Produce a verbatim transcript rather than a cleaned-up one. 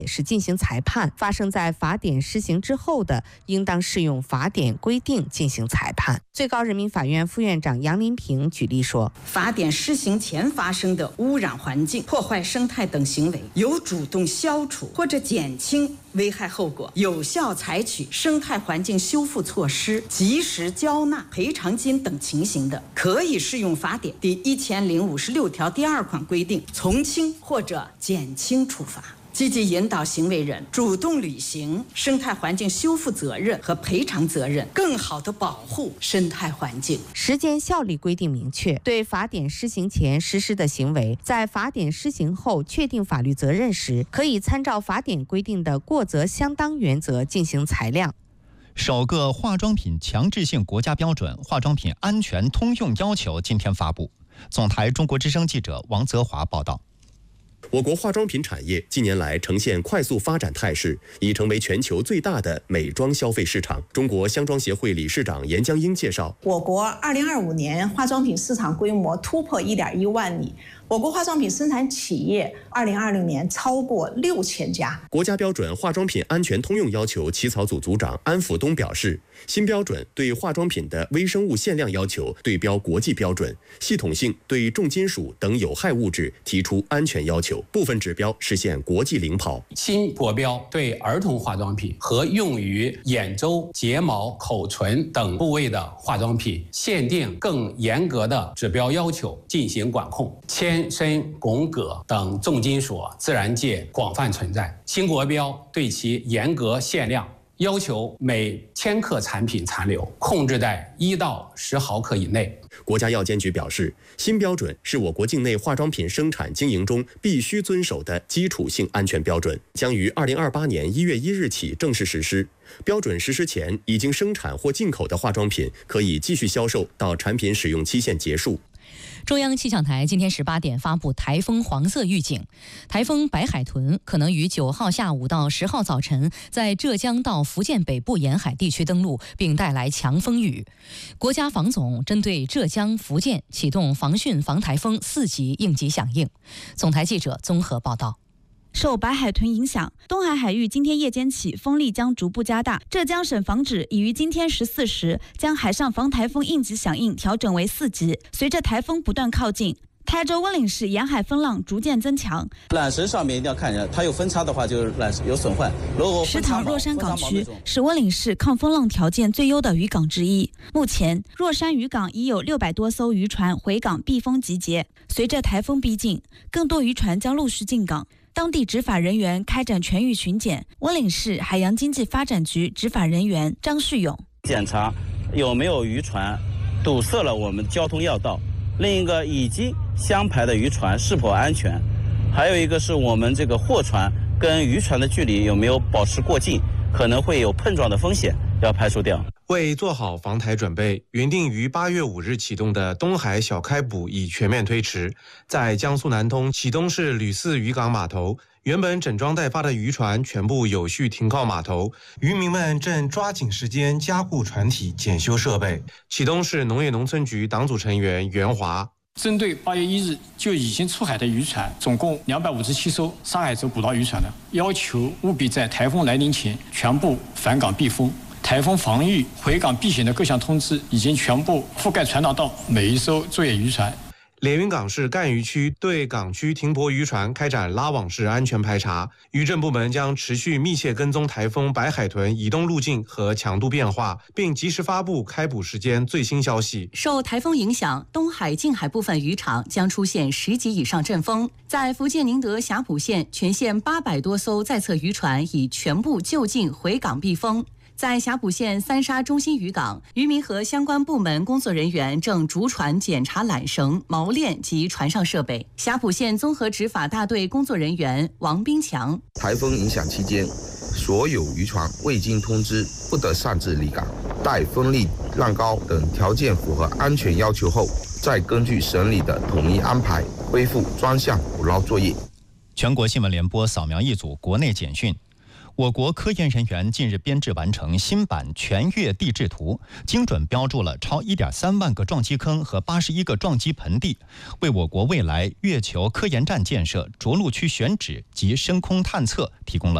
也是进行裁判。发生在法典施行之后的，应当适用法典规定进行裁判。最高人民法院副院长杨林平举例说， 法典施行前发生的污染环境、破坏生态等行为，有主动消除或者减轻危害后果，有效采取生态环境修复措施，及时交纳赔偿金等情形的，可以适用法典第一千零五十六条第二款规定，从轻或者减轻处罚。积极引导行为人主动履行生态环境修复责任和赔偿责任，更好地保护生态环境。 时间效力规定明确，对法典施行前实施的行为，在法典施行后确定法律责任时，可以参照法典规定的过责相当原则进行裁量。 首个化妆品强制性国家标准《化妆品安全通用要求》今天发布。总台中国之声记者王泽华报道。 我国化妆品产业近年来呈现快速发展态势，已成为全球最大的美妆消费市场。中国香妆协会理事长严江英介绍， 我国二零二五年化妆品市场规模突破一点一万亿。我国化妆品生产企业二零二零年超过六千家。 国家标准化妆品安全通用要求起草组组长安福东表示，新标准对化妆品的微生物限量要求对标国际标准，系统性对重金属等有害物质提出安全要求，部分指标实现国际领跑。 新国标对儿童化妆品和用于眼周、睫毛、口唇等部位的化妆品限定更严格的指标要求进行管控。铅、砷、汞、铬等重金属自然界广泛存在，新国标对其严格限量，要求每千克产品残留控制在一到十毫克以内。 国家药监局表示，新标准是我国境内化妆品生产经营中必须遵守的基础性安全标准，将于二零二八年一月一日起正式实施。标准实施前已经生产或进口的化妆品可以继续销售到产品使用期限结束。 中央气象台今天十八点发布台风黄色预警，台风白海豚可能于九号下午到十号早晨在浙江到福建北部沿海地区登陆，并带来强风雨。国家防总针对浙江、福建启动防汛防台风四级应急响应。总台记者综合报道。 受白海豚影响，东海海域今天夜间起风力将逐步加大。浙江省防指已于今天十四时将海上防台风应急响应调整为四级。随着台风不断靠近，台州温岭市沿海风浪逐渐增强。缆绳上面一定要看一下，它有分叉的话就是缆绳有损坏。如果石塘若山港区是温岭市抗风浪条件最优的渔港之一。目前，若山渔港已有六百多艘渔船回港避风集结。随着台风逼近，更多渔船将陆续进港。当地执法人员开展全域巡检。温岭市海洋经济发展局执法人员张旭勇检查有没有渔船堵塞了我们交通要道，另一个已经相排的渔船是否安全，还有一个是我们这个货船跟渔船的距离有没有保持过近，可能会有碰撞的风险，要排除掉。 为做好防台准备，原定于八月五日启动的东海小开捕已全面推迟。在江苏南通启东市吕四渔港码头，原本整装待发的渔船全部有序停靠码头，渔民们正抓紧时间加固船体、检修设备。启东市农业农村局党组成员袁华。 针对八月一日就已经出海的渔船，总共两百五十七艘沙海州捕捞渔船的，要求务必在台风来临前全部返港避风。台风防御、回港避险的各项通知已经全部覆盖传达到每一艘作业渔船。 连云港市赣渔区对港区停泊渔船开展拉网式安全排查，渔政部门将持续密切跟踪台风白海豚移动路径和强度变化，并及时发布开捕时间最新消息。 受台风影响，东海近海部分渔场将出现十级以上阵风。在福建宁德霞浦县，全县八百多艘在侧渔船已全部就近回港避风。在霞浦县三沙中心渔港，渔民和相关部门工作人员正逐船检查缆绳、锚链及船上设备。霞浦县综合执法大队工作人员王斌强： 台风影响期间，所有渔船未经通知不得擅自离港，待风力、浪高等条件符合安全要求后，再根据省里的统一安排恢复专项捕捞作业。 全国新闻联播扫描一组国内简讯。 我国科研人员近日编制完成新版全月地质图，精准标注了超 一点三万个撞击坑和八十一个撞击盆地，为我国未来月球科研站建设、着陆区选址及深空探测提供了